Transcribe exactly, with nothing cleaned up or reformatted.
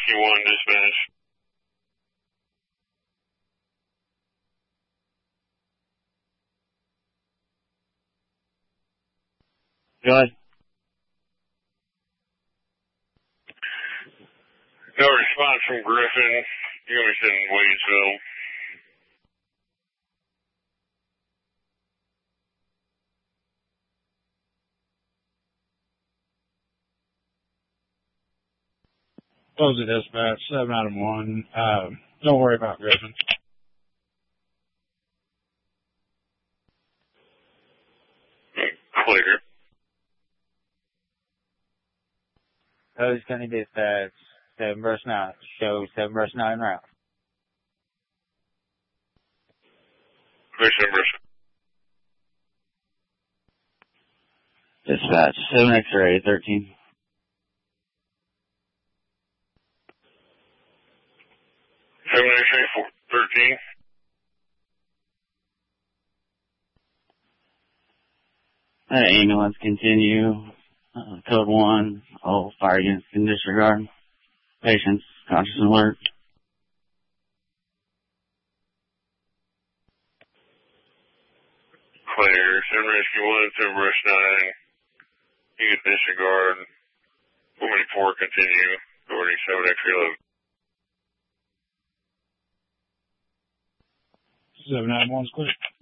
Rescue one, dispatch. Go ahead. No response from Griffin. You're going to be sitting in Wadesville. Close the dispatch, seven out of one. Uh, don't worry about Griffin. Clear. Coast County Dispatch, seven verse nine. Show seven verse nine route. Commission number. Dispatch, seven X-ray, thirteen. seven X-ray, thirteen. Uh, ambulance continue. Uh, code one. All fire units can disregard. Patients conscious and alert. Clear. seven Rescue one, seven Rush nine. You can disregard. one four continue. Authority seven X-ray eleven. seven nine one's clear.